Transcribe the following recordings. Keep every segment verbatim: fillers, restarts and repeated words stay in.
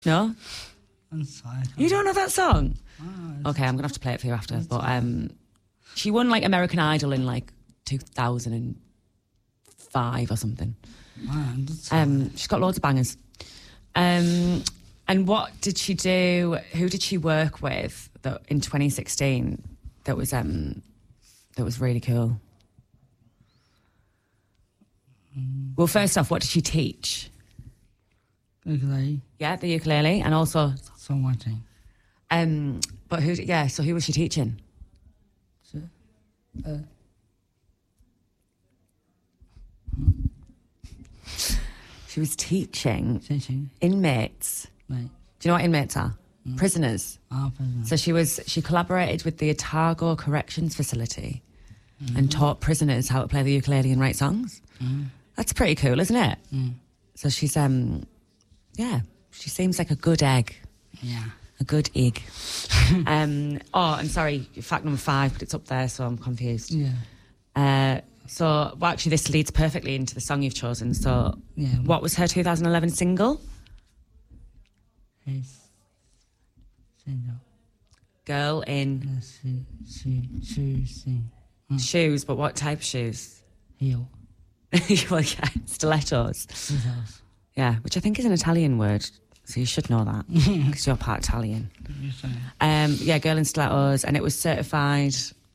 No? I'm sorry. You don't know that song? Oh, Okay, I'm going to have to play it for you after. But um, she won like American Idol in like two thousand five or something. Man, Um, she's got loads of bangers. Um, and what did she do? Who did she work with that in twenty sixteen that was um that was really cool? Mm. Well, first off, what did she teach? ukulele, Yeah, the ukulele, and also songwriting. um. But who? Yeah, so who was she teaching? So, uh, She was teaching teaching, inmates. like, Do you know what inmates are? Prisoners. ah, prisoner. So she was she collaborated with the Otago Corrections Facility and taught prisoners how to play the ukulele and write songs. That's pretty cool, isn't it? Mm. So she's um yeah, she seems like a good egg. Yeah. A good egg. um oh, I'm sorry, fact number five, but it's up there, so I'm confused. Yeah. Uh so well actually this leads perfectly into the song you've chosen. So Yeah. what was her two thousand eleven single? His single. Girl in Let's see. She, she, sing. shoes, but what type of shoes? Heel. Well, yeah, stilettos. Details. Yeah, which I think is an Italian word, so you should know that because you're part Italian. You're saying. Um, yeah, girl in stilettos, and it was certified.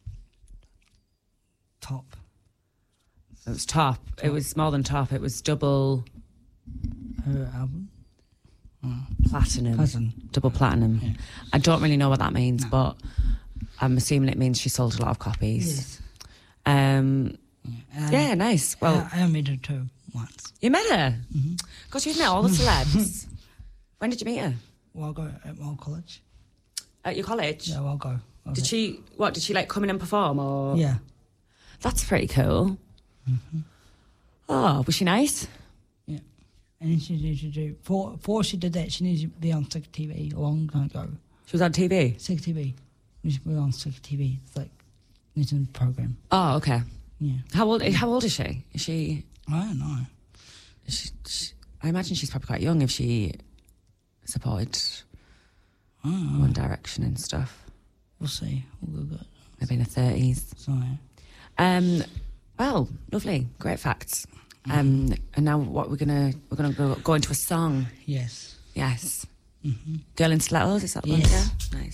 Top. It was top. It was more than top. It was double Her album. platinum. Cousin. Double platinum. Yeah. I don't really know what that means, No. but I'm assuming it means she sold a lot of copies. Yes. Um, And yeah, nice. Well, I, I met her too once. you met her. Mm-hmm. God, you've met all the celebs. When did you meet her? Walgo at Wal College. At your college? Yeah, Walgo. Did she? What did she like? Come in and perform, or? Yeah. That's pretty cool. Mm-hmm. Oh, was she nice? Yeah. And then she needed to do, before, before she did that, she needed to be on Sick T V a long time ago. She was on T V. Sick T V. She should be on Sick T V. It's like, it's a program. Oh, okay. Yeah. How old? How old is she? Is she? I don't know. Is she, she I imagine she's probably quite young if she supported I don't know. One Direction and stuff. We'll see. We'll go good. Maybe in her thirties. Sorry. Um. Well, lovely, great facts. Um. And now, what we're gonna we're gonna go, go into a song. Yes. Yes. Mm-hmm. Girl in Stilettos. Is that the one? Yes. Yeah. Nice.